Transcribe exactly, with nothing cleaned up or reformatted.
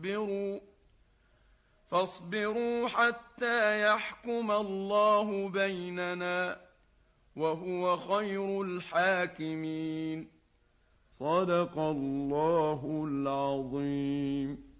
فاصبروا فاصبروا حتى يحكم الله بيننا وهو خير الحاكمين. صدق الله العظيم.